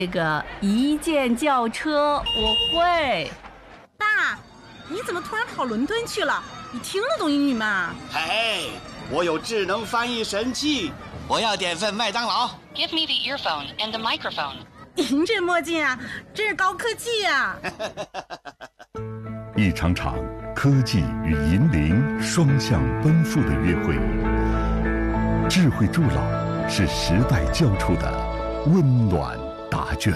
这个一键叫车我会。 爸，你怎么突然跑伦敦去了？你听得懂英语吗？ 嘿，我有智能翻译神器，我要点份麦当劳。 Give me the earphone and the microphone. 您这墨镜啊，真是高科技啊！ 一场场科技与银铃双向奔赴的约会，智慧助老是时代交出的温暖答卷。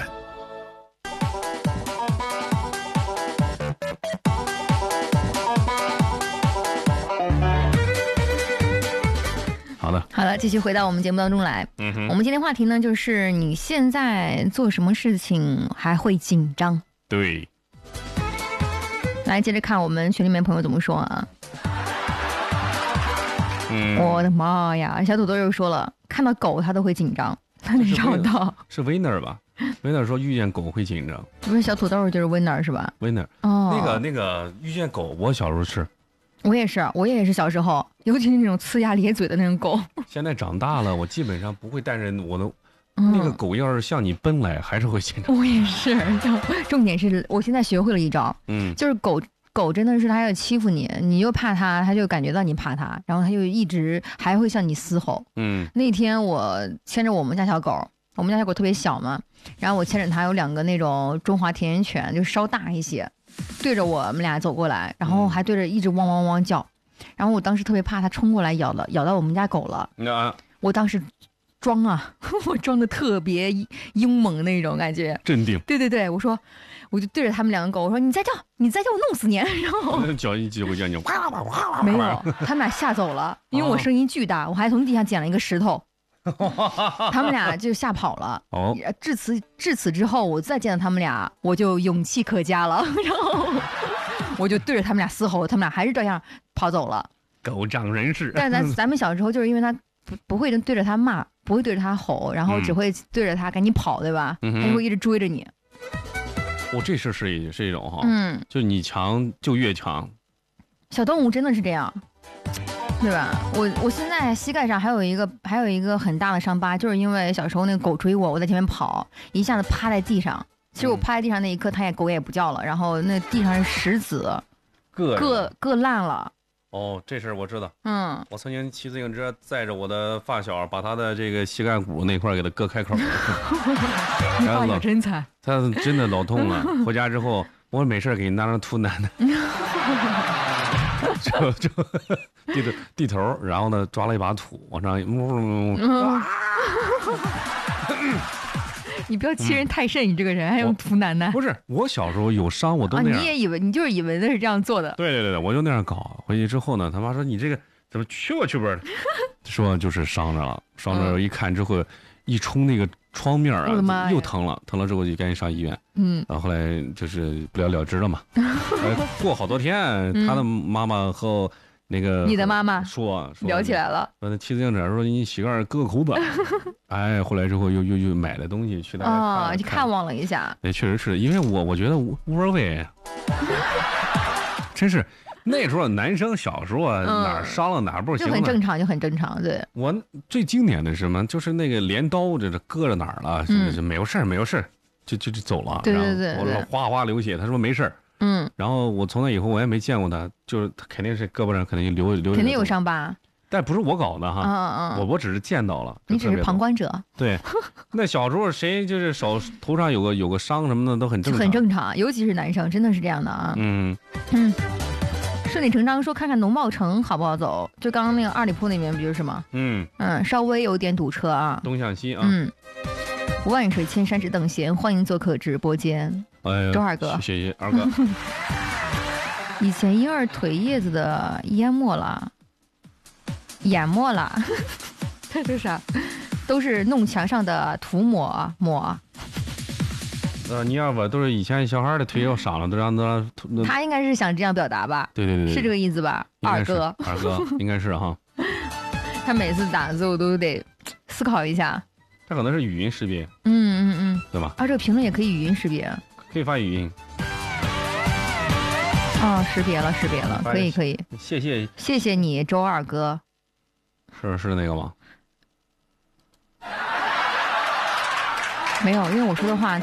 好了，继续回到我们节目当中来。我们今天话题呢，就是你现在做什么事情还会紧张？ 对。 来，接着看我们群里面朋友怎么说啊。我的妈呀！小土豆又说了，看到狗他都会紧张，他得找到。 是 Winner 吧？Winner 说遇见狗会紧张。 不是小土豆就是 Winner 是吧 ？Winner。 哦。 那个遇见狗，我小时候是。 我也是小时候，尤其是那种呲牙咧嘴的那种狗。 现在长大了，我基本上不会带着我的那个狗，要是向你奔来，还是会紧张。 我也是，重点是我现在学会了一招，就是狗真的是它要欺负你，你又怕它，它就感觉到你怕它，然后它就一直还会向你嘶吼。那天我牵着我们家小狗，我们家小狗特别小嘛，然后我牵着它，有2个那种中华田园犬，就稍大一些。对着我们俩走过来，然后还对着一直汪汪汪叫，然后我当时特别怕它冲过来咬到我们家狗了。我当时装我装的特别英猛那种感觉， 镇定。 对，我就对着他们2个狗，我说你再叫我弄死你。然后叫一会叫你没有，他们俩吓走了，因为我声音巨大，我还从地下捡了一个石头。他们俩就吓跑了。至此之后，我再见到他们俩，我就勇气可嘉了。然后我就对着他们俩嘶吼，他们俩还是这样跑走了。 狗仗人势。 但咱们小时候就是因为他不会对着他骂，不会对着他吼，然后只会对着他赶紧跑，对吧？他就会一直追着你。 这事是一种哈，就你强就越强。 小动物真的是这样。对吧？我现在膝盖上还有一个很大的伤疤，就是因为小时候那个狗追我在前面跑，一下子趴在地上。其实我趴在地上那一刻，狗也不叫了，然后那地上是石子，各烂了。 这事儿我知道。我曾经骑自行车载着我的发小，把他的这个膝盖骨那块给他割开口。 你发小真惨， 他真的老痛了。回家之后，我没事给你拿上涂奶奶。就地头，然后呢抓了一把土往上， 你不要欺人太甚，你这个人还用涂奶奶？ 不是，我小时候有伤我都那样。 你就是以为那是这样做的？ 对，我就那样搞。回去之后呢，他妈说你这个怎么去吧的，说就是伤着了，一看之后一冲那个窗面啊，又疼了之后就赶紧上医院。然后后来就是不了了之了嘛。过好多天，他的妈妈和那个你的妈妈说聊起来了。 那骑自行车说你膝盖割个口子。后来之后又买了东西去去看望了一下。 确实是因为我觉得无所谓。真是那时候男生小时候哪儿伤了哪儿不行了， 就很正常。对， 我最经典的是什么？就是那个镰刀这割着哪儿了，没有事儿，就走了。 对， 我哗哗流血，他说没事儿。然后我从那以后我也没见过他，就是他肯定是胳膊上肯定留肯定有伤疤， 但不是我搞的哈。我只是见到了， 你只是旁观者。对， 那小时候谁就是手头上有个伤什么的都很正常， 很正常，尤其是男生真的是这样的啊。顺理成章说看看农贸城好不好走，就刚刚那个二里铺那边不就是吗？稍微有点堵车啊， 东向西啊。 万水千山只等闲，欢迎做客直播间。周二哥， 谢谢二哥。 以前婴儿腿叶子的淹没了，这是啥？都是弄墙上的涂抹。 你要不都是以前小孩的腿要伤了，都让他应该是想这样表达吧？对， 是这个意思吧？二哥应该是哈。 他每次打字我都得思考一下。 他可能是语音识别。对吧？ 这个评论也可以语音识别， 可以发语音。 识别了，可以。谢谢你，周二哥。 是那个吗？ 没有，因为我说的话